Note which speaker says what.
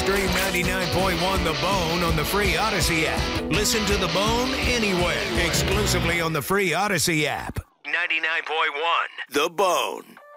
Speaker 1: Stream 99.1 The Bone on the free Odyssey app. Listen to The Bone anywhere, exclusively on the free Odyssey app. 99.1 The Bone.